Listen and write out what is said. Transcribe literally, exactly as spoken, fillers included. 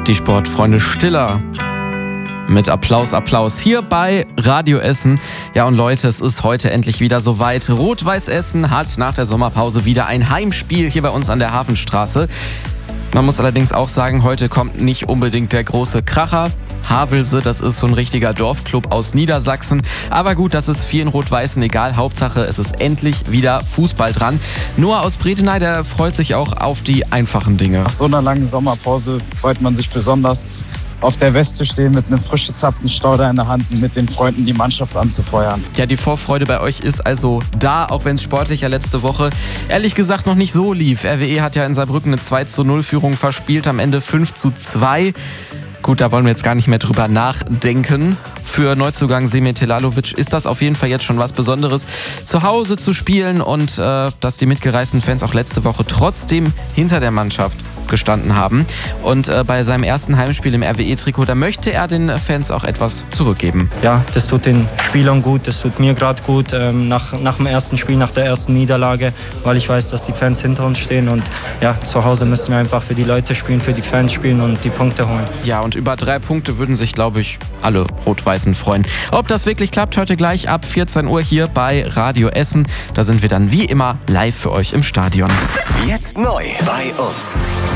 Die Sportfreunde Stiller. Mit Applaus, Applaus hier bei Radio Essen. Ja, und Leute, es ist heute endlich wieder soweit. Rot-Weiß Essen hat nach der Sommerpause wieder ein Heimspiel hier bei uns an der Hafenstraße. Man muss allerdings auch sagen, heute kommt nicht unbedingt der große Kracher. Havelse, das ist so ein richtiger Dorfclub aus Niedersachsen. Aber gut, das ist vielen Rot-Weißen egal. Hauptsache, es ist endlich wieder Fußball dran. Noah aus Bredeney, der freut sich auch auf die einfachen Dinge. Nach so einer langen Sommerpause freut man sich besonders, auf der Weste stehen mit einem frisch gezapften Stauder in der Hand und mit den Freunden die Mannschaft anzufeuern. Ja, die Vorfreude bei euch ist also da, auch wenn es sportlich ja letzte Woche ehrlich gesagt noch nicht so lief. R W E hat ja in Saarbrücken eine zwei zu null Führung verspielt, am Ende fünf zu zwei. Gut, da wollen wir jetzt gar nicht mehr drüber nachdenken. Für Neuzugang Semir Telalovic ist das auf jeden Fall jetzt schon was Besonderes, zu Hause zu spielen und äh, dass die mitgereisten Fans auch letzte Woche trotzdem hinter der Mannschaft gestanden haben. Und äh, bei seinem ersten Heimspiel im R W E-Trikot, da möchte er den Fans auch etwas zurückgeben. Ja, das tut den Spielern gut, das tut mir gerade gut, ähm, nach, nach dem ersten Spiel, nach der ersten Niederlage, weil ich weiß, dass die Fans hinter uns stehen und ja, zu Hause müssen wir einfach für die Leute spielen, für die Fans spielen und die Punkte holen. Ja, und über drei Punkte würden sich, glaube ich, alle Rot-Weißen freuen. Ob das wirklich klappt, heute gleich ab vierzehn Uhr hier bei Radio Essen. Da sind wir dann wie immer live für euch im Stadion. Jetzt neu bei uns.